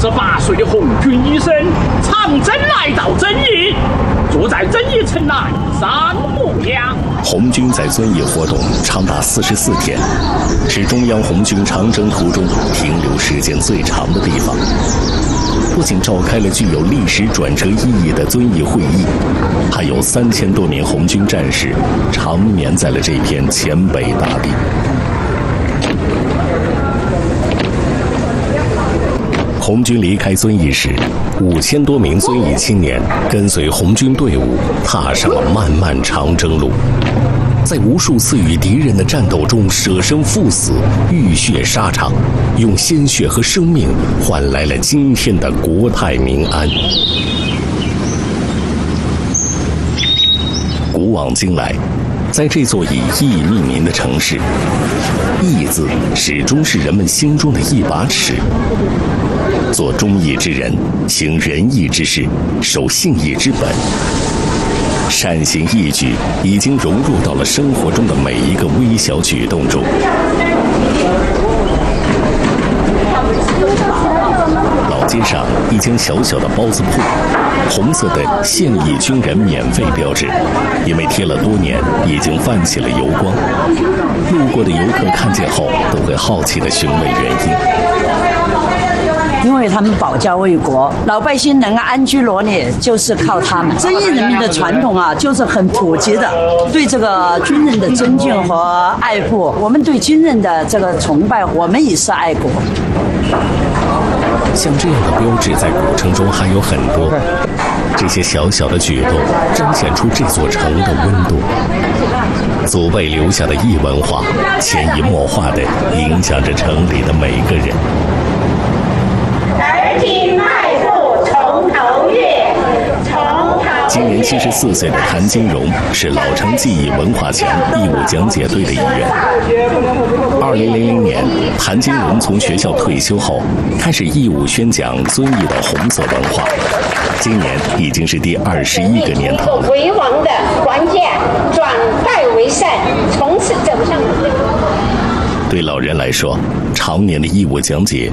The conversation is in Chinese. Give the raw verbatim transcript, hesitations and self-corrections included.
十八岁的红军医生长征来到遵义，住在遵义城南三木崖。 红军在遵义活动长达四十四天，是中央红军长征途中停留时间最长的地方。不仅召开了具有历史转折意义的遵义会议，还有三千多名红军战士长眠在了这片黔北大地。红军离开遵义时，五千多名遵义青年跟随红军队伍踏上了漫漫长征路，在无数次与敌人的战斗中舍生赴死，浴血沙场，用鲜血和生命换来了今天的国泰民安。古往今来，在这座以义命名的城市，义字始终是人们心中的一把尺。做忠义之人，行仁义之事，守信义之本，善行义举已经融入到了生活中的每一个微小举动中。老街上一间小小的包子铺，红色的现役军人免费标志，因为贴了多年，已经泛起了油光。路过的游客看见后，都会好奇地询问原因。 因为他们保家卫国，老百姓能安居乐业，就是靠他们。遵义人民的传统啊，就是很普及的，对这个军人的尊敬和爱护。我们对军人的这个崇拜，我们也是爱国。 像这样的标志在古城中还有很多，这些小小的举动彰显出这座城的温度。祖辈留下的义文化，潜移默化地影响着城里的每个人。 儿听迈步从头越，从头。 今年七十四岁的谭金荣是老城记忆文化墙义务讲解队的一员。二零零零年，谭金荣从学校退休后，开始义务宣讲遵义的红色文化。今年已经是第二十一个年头了。 为王的关键，转败为胜，从此走上。 对老人来说，常年的义务讲解